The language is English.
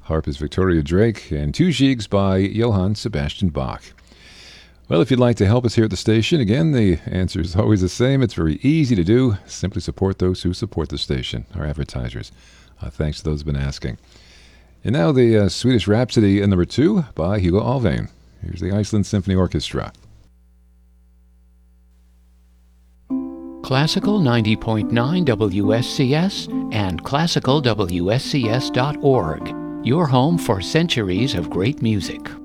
Harp is Victoria Drake, and Two Gigs by Johann Sebastian Bach. Well, if you'd like to help us here at the station, again, the answer is always the same. It's very easy to do. Simply support those who support the station, our advertisers. Thanks to those who've been asking. And now the Swedish Rhapsody number 2 by Hugo Alvén. Here's the Iceland Symphony Orchestra. Classical 90.9 WSCS and classicalwscs.org. Your home for centuries of great music.